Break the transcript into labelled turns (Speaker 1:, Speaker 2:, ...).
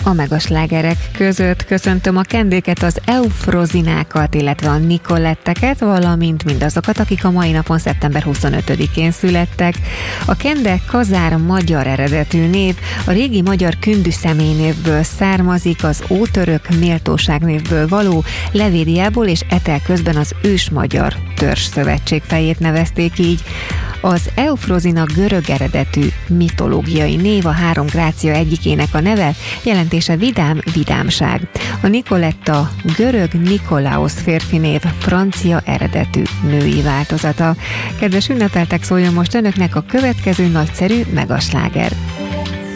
Speaker 1: A megaslágerek között köszöntöm a kendéket, az Eufrozinákat, illetve a Nicoletteket, valamint mindazokat, akik a mai napon szeptember 25-én születtek. A kende kazár magyar eredetű név, a régi magyar kündű személynévből származik, az ótörök méltóságnévből való, Levédiából és etel közben az ősmagyar törzsszövetség fejét nevezték így. Az Eufrozina görög eredetű mitológiai név, a három grácia egyikének a neve, jelentése vidám, vidámság. A Nicoletta görög Nikolaos férfi név, francia eredetű női változata. Kedves ünnepeltek, szóljon most önöknek a következő nagyszerű megasláger.